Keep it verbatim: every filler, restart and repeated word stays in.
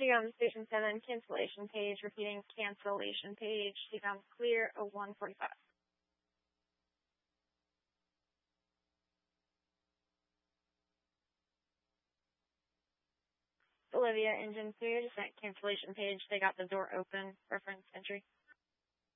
Speaking on the Station seven cancellation page, repeating cancellation page, speak on clear oh one forty-five. Olivia, engine three, descent cancellation page, they got the door open, reference entry.